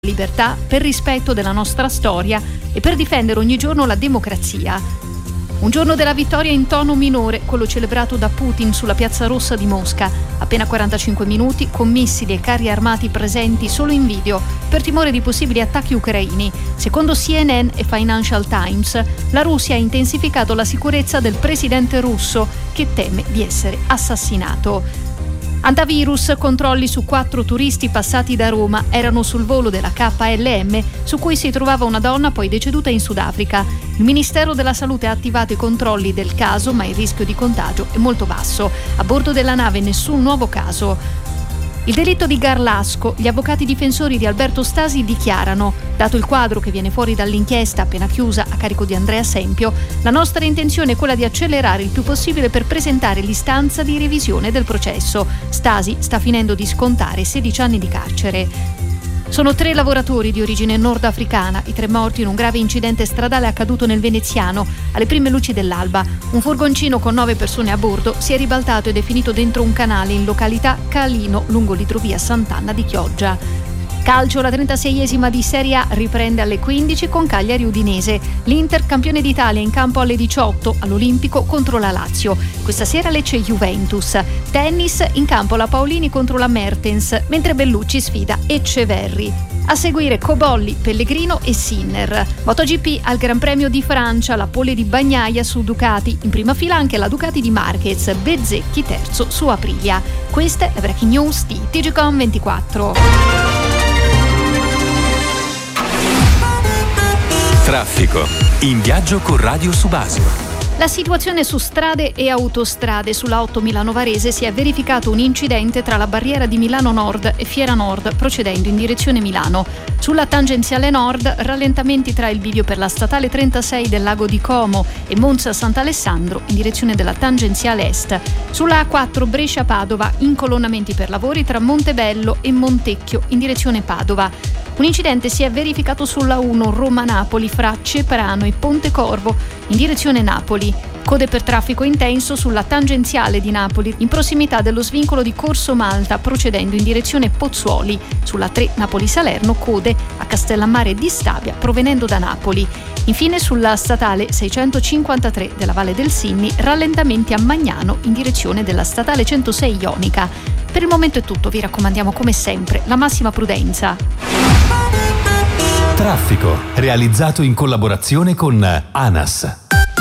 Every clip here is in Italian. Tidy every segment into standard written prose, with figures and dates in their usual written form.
libertà, per rispetto della nostra storia e per difendere ogni giorno la democrazia. Un giorno della vittoria in tono minore, quello celebrato da Putin sulla Piazza Rossa di Mosca. Appena 45 minuti, con missili e carri armati presenti solo in video, per timore di possibili attacchi ucraini. Secondo CNN e Financial Times, la Russia ha intensificato la sicurezza del presidente russo, che teme di essere assassinato. Antivirus, controlli su 4 turisti passati da Roma, erano sul volo della KLM su cui si trovava una donna poi deceduta in Sudafrica. Il Ministero della Salute ha attivato i controlli del caso, ma il rischio di contagio è molto basso. A bordo della nave nessun nuovo caso. Il delitto di Garlasco, gli avvocati difensori di Alberto Stasi dichiarano: dato il quadro che viene fuori dall'inchiesta appena chiusa a carico di Andrea Sempio, la nostra intenzione è quella di accelerare il più possibile per presentare l'istanza di revisione del processo. Stasi sta finendo di scontare 16 anni di carcere. Sono 3 lavoratori di origine nordafricana, i 3 morti in un grave incidente stradale accaduto nel Veneziano alle prime luci dell'alba. Un furgoncino con 9 persone a bordo si è ribaltato ed è finito dentro un canale in località Calino, lungo l'idrovia Sant'Anna di Chioggia. Calcio, la 36esima di Serie A riprende alle 15 con Cagliari Udinese. L'Inter, campione d'Italia, in campo alle 18 all'Olimpico contro la Lazio. Questa sera Lecce Juventus. Tennis, in campo la Paolini contro la Mertens, mentre Bellucci sfida Ecceverri. A seguire Cobolli, Pellegrino e Sinner. MotoGP al Gran Premio di Francia, la pole di Bagnaia su Ducati. In prima fila anche la Ducati di Marquez, Bezzecchi terzo su Aprilia. Queste le breaking news di TGcom 24. Traffico. In viaggio con Radio Subasio. La situazione su strade e autostrade. Sulla 8 Milano Varese si è verificato un incidente tra la barriera di Milano Nord e Fiera Nord procedendo in direzione Milano. Sulla tangenziale nord rallentamenti tra il bivio per la statale 36 del Lago di Como e Monza Sant'Alessandro in direzione della tangenziale est. Sulla A4 Brescia-Padova incolonnamenti per lavori tra Montebello e Montecchio in direzione Padova. Un incidente si è verificato sulla 1 Roma-Napoli fra Ceprano e Ponte Corvo in direzione Napoli. Code per traffico intenso sulla tangenziale di Napoli in prossimità dello svincolo di Corso Malta procedendo in direzione Pozzuoli. Sulla 3 Napoli-Salerno code a Castellammare di Stabia provenendo da Napoli. Infine sulla statale 653 della Valle del Sinni rallentamenti a Magnano in direzione della statale 106 Ionica. Per il momento è tutto, vi raccomandiamo come sempre la massima prudenza. Traffico, realizzato in collaborazione con ANAS.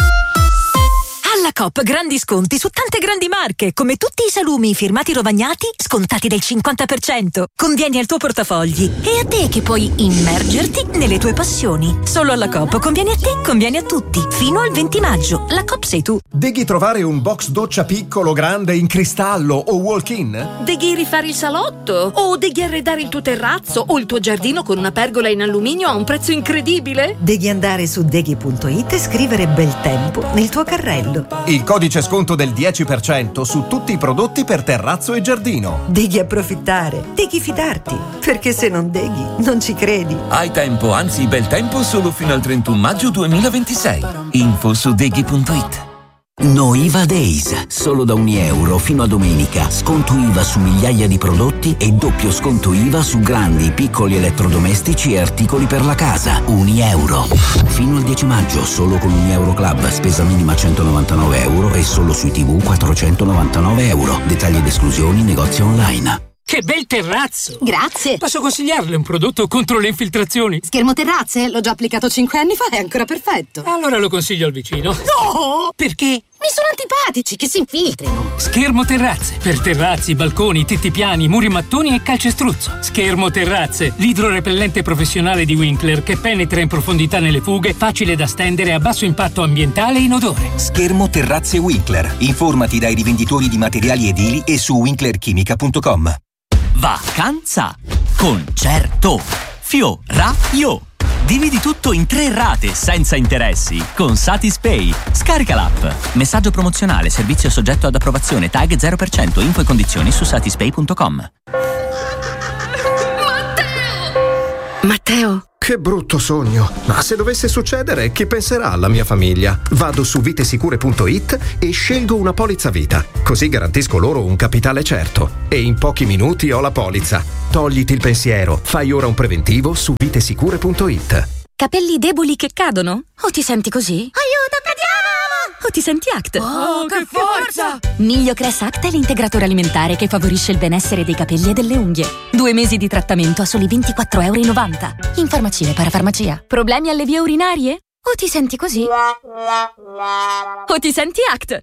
Alla Coop grandi sconti su tante grandi marche, come tutti i salumi firmati Rovagnati scontati del 50%. Convieni al tuo portafogli e a te che puoi immergerti nelle tue passioni. Solo alla Coop conviene a te, conviene a tutti. Fino al 20 maggio. La Coop sei tu. Devi trovare un box doccia piccolo, grande, in cristallo o walk-in? Devi rifare il salotto? O devi arredare il tuo terrazzo o il tuo giardino con una pergola in alluminio a un prezzo incredibile? Devi andare su deghi.it e scrivere bel tempo nel tuo carrello. Il codice sconto del 10% su tutti i prodotti per terrazzo e giardino. Devi approfittare, devi fidarti, perché se non deghi non ci credi. Hai tempo, anzi bel tempo, solo fino al 31 maggio 2026. Info su deghi.it. No IVA Days, solo da €1 fino a domenica. Sconto IVA su migliaia di prodotti e doppio sconto IVA su grandi, piccoli elettrodomestici e articoli per la casa. €1. Fino al 10 maggio, solo con €1 Club, spesa minima €199 e solo sui TV €499. Dettagli ed esclusioni, negozi online. Che bel terrazzo! Grazie! Posso consigliarle un prodotto contro le infiltrazioni? Schermo terrazze? L'ho già applicato 5 anni fa, è ancora perfetto. Allora lo consiglio al vicino. No! Perché? Mi sono antipatici, che si infiltrino. Schermo terrazze. Per terrazzi, balconi, tetti piani, muri mattoni e calcestruzzo. Schermo terrazze. L'idrorepellente professionale di Winkler che penetra in profondità nelle fughe, facile da stendere, a basso impatto ambientale e inodore. Schermo terrazze Winkler. Informati dai rivenditori di materiali edili e su winklerchimica.com. Vacanza! Concerto! Fioraio! Dividi tutto in 3 rate senza interessi con Satispay. Scarica l'app. Messaggio promozionale, servizio soggetto ad approvazione, tag 0%, info e condizioni su satispay.com. Matteo? Che brutto sogno. Ma se dovesse succedere, chi penserà alla mia famiglia? Vado su vitesicure.it e scelgo una polizza vita. Così garantisco loro un capitale certo. E in pochi minuti ho la polizza. Togliti il pensiero. Fai ora un preventivo su vitesicure.it. Capelli deboli che cadono? O ti senti così? Aiuto, cadiamo! O ti senti Act? Oh, che forza! Migliocress Act è l'integratore alimentare che favorisce il benessere dei capelli e delle unghie. 2 mesi di trattamento a soli €24,90. In farmacia e parafarmacia. Problemi alle vie urinarie? O ti senti così? O ti senti Act?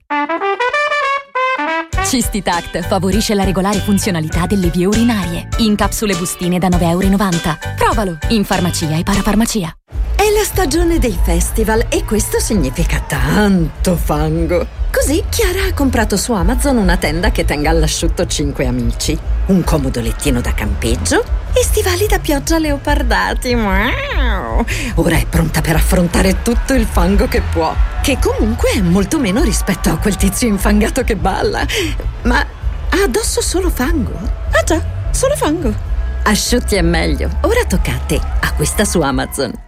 Cistitact favorisce la regolare funzionalità delle vie urinarie. In capsule bustine da €9,90. Provalo in farmacia e parafarmacia. È la stagione dei festival e questo significa tanto fango. Così Chiara ha comprato su Amazon una tenda che tenga all'asciutto 5 amici, un comodo lettino da campeggio e stivali da pioggia leopardati. Wow! Ora è pronta per affrontare tutto il fango che può, che comunque è molto meno rispetto a quel tizio infangato che balla. Ma ha addosso solo fango? Ah già, solo fango. Asciutti è meglio. Ora tocca a te. Acquista su Amazon.